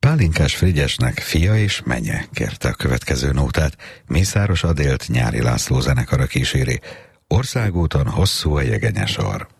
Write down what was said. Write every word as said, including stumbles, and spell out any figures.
Pálinkás Frigyesnek fia és menye kérte a következő nótát. Mészáros Adélt Nyári László zenekara kíséri. Országúton hosszú a jegenyesor.